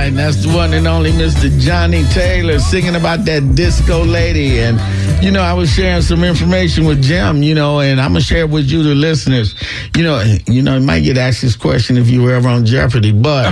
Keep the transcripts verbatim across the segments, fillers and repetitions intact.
right, and that's the one and only Mister Johnny Taylor singing about that disco lady. And, you know, I was sharing some information with Jim, you know, and I'm going to share it with you, the listeners. You know, you know, you might get asked this question if you were ever on Jeopardy, but...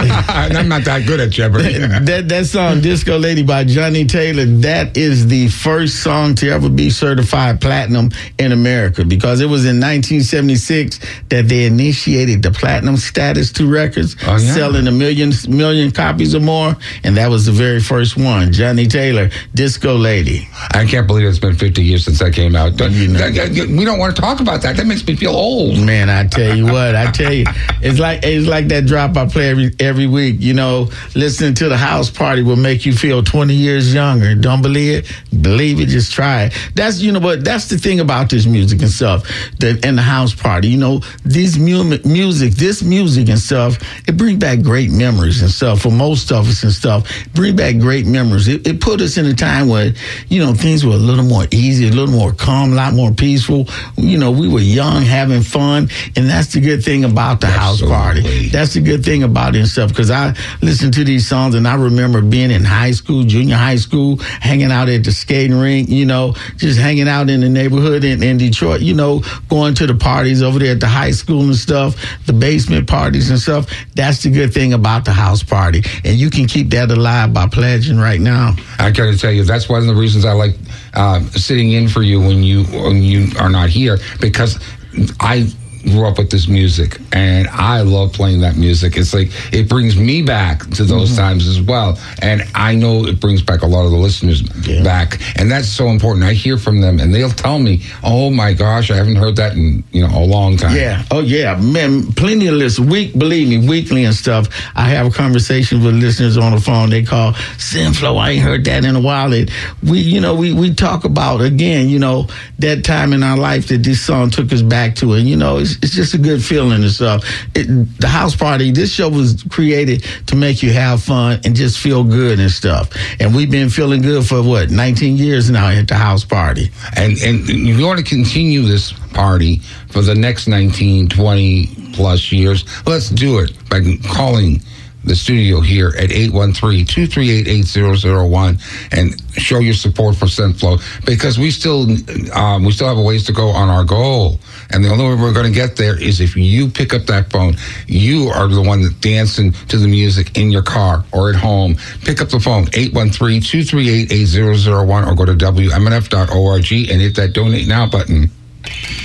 I'm not that good at Jeopardy. that, that song, Disco Lady by Johnny Taylor, that is the first song to ever be certified platinum in America, because it was in nineteen seventy-six that they initiated the platinum status to records, oh, yeah. selling a million, million copies or more, and that was the very first one, Johnny Taylor, Disco Lady. I can't believe it's been fifty years since that came out. You know. We don't want to talk about that. That makes me feel old. Man, I tell you what, I tell you, it's like it's like that drop I play every every week. You know, listening to the house party will make you feel twenty years younger. Don't believe it? Believe it, just try it. That's, you know what, that's the thing about this music and stuff, that and the house party. You know, these mu- music, this music and stuff, it brings back great memories and stuff for most of us and stuff. Bring back great memories. It, it put us in a time where, you know, things were a little more easy, a little more calm, a lot more peaceful. You know, we were young, having fun, and that's the good thing about the Absolutely. house party. That's the good thing about it and stuff, because I listen to these songs and I remember being in high school, junior high school, hanging out at the skating rink, you know, just hanging out in the neighborhood in, in Detroit, you know, going to the parties over there at the high school and stuff, the basement parties and stuff. That's the good thing about the house party. And you can keep that alive by pledging right now. I got to tell you, that's one of the reasons I like uh, sitting in for you when you when you are not here, because I grew up with this music and I love playing that music. It's like it brings me back to those mm-hmm. times as well, and I know it brings back a lot of the listeners yeah. back, and that's so important. I hear from them and they'll tell me, oh my gosh, I haven't heard that in, you know, a long time. Yeah. Oh yeah, man, plenty of lists. Week, believe me, weekly and stuff. I have conversations with listeners on the phone. They call, Sinflow, I ain't heard that in a while. And we, you know, we we talk about again, you know, that time in our life that this song took us back to, and you know, it's It's just a good feeling and stuff. It, the house party, this show was created to make you have fun and just feel good and stuff. And we've been feeling good for, what, nineteen years now at the house party. And, and if you want to continue this party for the next nineteen, twenty plus years, let's do it by calling the studio here at eight one three, two three eight, eight zero zero one and show your support for Sinflow, because we still um, we still have a ways to go on our goal, and the only way we're going to get there is if you pick up that phone. You are the one that's dancing to the music in your car or at home. Pick up the phone, eight one three, two three eight, eight zero zero one, or go to W M N F dot org and hit that donate now button.